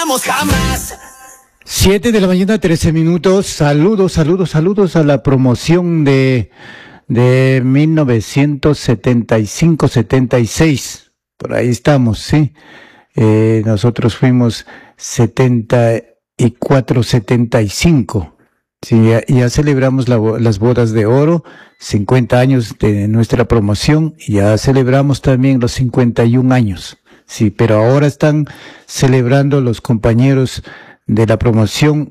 olvidamos jamás. 7 de la mañana, 13 minutos. Saludos a la promoción de 1975-76. Por ahí estamos, ¿sí? Nosotros fuimos 74-75. Sí, ya celebramos las bodas de oro, 50 años de nuestra promoción, y ya celebramos también los 51 años. Sí, pero ahora están celebrando los compañeros de la promoción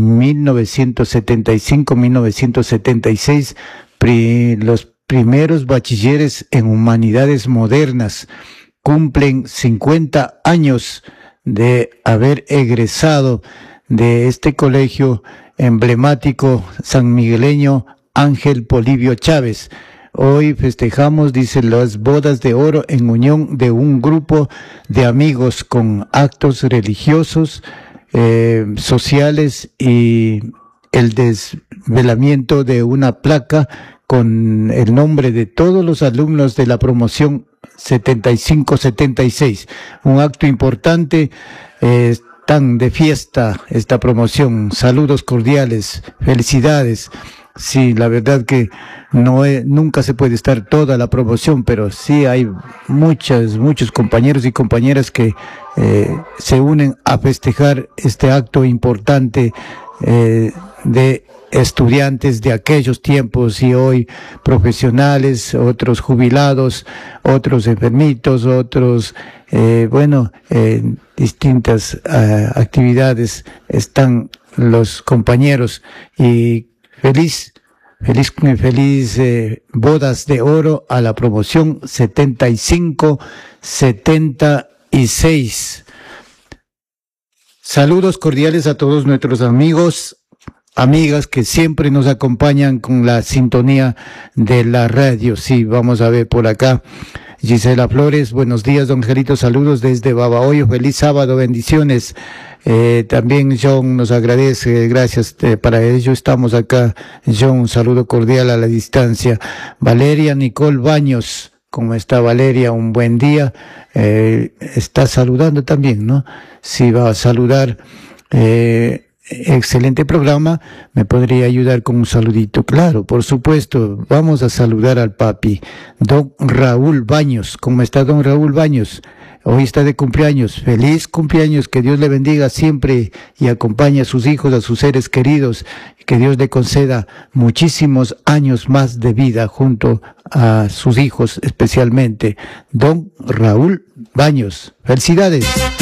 1975-1976, los primeros bachilleres en humanidades modernas. Cumplen 50 años de haber egresado de este colegio emblemático sanmigueleño Ángel Polibio Chávez. Hoy festejamos, dice, las bodas de oro en unión de un grupo de amigos con actos religiosos, sociales y el desvelamiento de una placa con el nombre de todos los alumnos de la promoción 75-76. Un acto importante, tan de fiesta esta promoción. Saludos cordiales, felicidades. Sí, la verdad que nunca se puede estar toda la promoción, pero sí hay muchos compañeros y compañeras que se unen a festejar este acto importante de estudiantes de aquellos tiempos y hoy profesionales, otros jubilados, otros enfermitos, otros, distintas actividades están los compañeros, y feliz bodas de oro a la promoción 75-76. Saludos cordiales a todos nuestros amigos, amigas que siempre nos acompañan con la sintonía de la radio. Sí, vamos a ver por acá. Gisela Flores, buenos días, don Angelito, saludos desde Babahoyo, feliz sábado, bendiciones. También John nos agradece, gracias, para ello estamos acá. John, un saludo cordial a la distancia. Valeria Nicole Baños, ¿cómo está Valeria? Un buen día. Está saludando también, ¿no? Sí, va a saludar. Excelente programa, ¿me podría ayudar con un saludito? Claro, por supuesto, vamos a saludar al papi, don Raúl Baños. ¿Cómo está don Raúl Baños? Hoy está de cumpleaños, feliz cumpleaños, que Dios le bendiga siempre y acompañe a sus hijos, a sus seres queridos, que Dios le conceda muchísimos años más de vida junto a sus hijos, especialmente don Raúl Baños. Felicidades.